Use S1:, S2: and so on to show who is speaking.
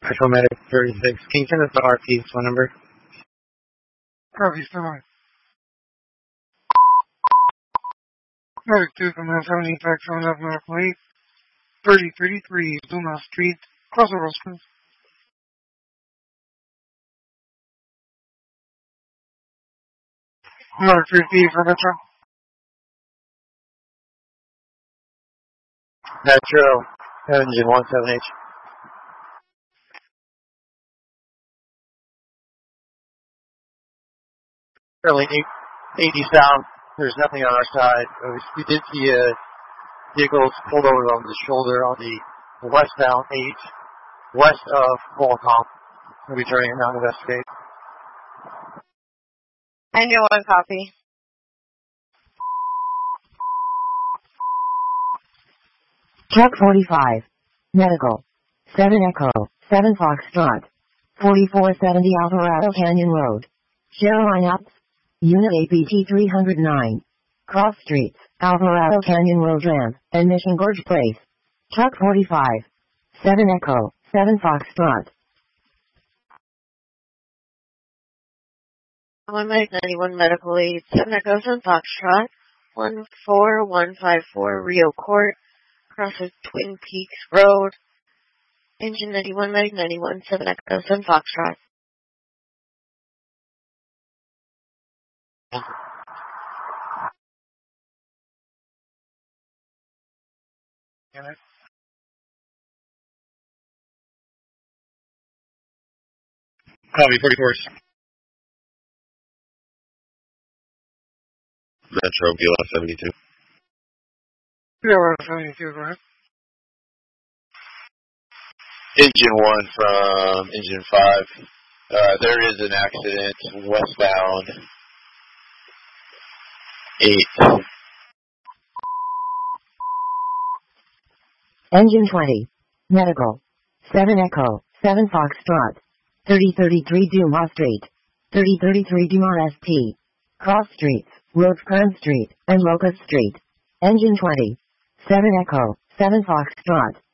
S1: Actual medic 36. Can you send us the RP's phone number?
S2: Copy, stand by. Medic 2 from 970, back phone up, medical 8, 3033 Dumas Street, Crossroads. Medic 3P for Metro.
S1: Metro, engine 17H. Early 80 south. There's nothing on our side. We did see vehicles pulled over on the shoulder on the westbound 8, west of Qualcomm. We'll be turning around to investigate.
S3: 91 copy.
S4: Truck 45. Medical. 7 Echo. 7 Foxtrot. 4470 Alvarado Canyon Road. Share lineups. Unit APT 309. Cross Streets, Alvarado Canyon Road Ramp, and Mission Gorge Place. Truck 45. 7 Echo. 7 Foxtrot.
S3: 91 medical aid. 7 Echo 7 Foxtrot. 14154 Rio Court. Crosses Twin Peaks Road. Engine 91, Medic 91, 7 Echo 7 Foxtrot.
S2: Unit.
S1: Copy, 44s.
S5: Metro, BLF 72.
S2: BLF 72, go ahead.
S5: Engine 1 from Engine 5. There is an accident westbound 8.
S4: Engine 20. Medical. 7 Echo. 7 Foxtrot. 3033 Dumas Street. 3033 Dumas ST. Cross Streets, Rosecrans Street, and Locust Street. Engine 20. 7 Echo. 7 Foxtrot.